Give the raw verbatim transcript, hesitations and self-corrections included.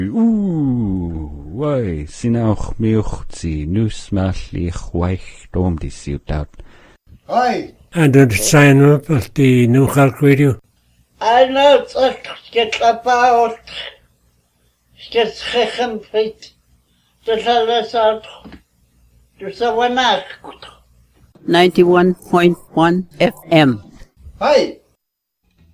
Ooh, wai, sinauch miuchtsi, nus malli chwaich dom di ciutat. Hi. And the sign up of the New York Radio. I know it's get about get second feet. The last out. There's a one ninety-one point one F M. Hi.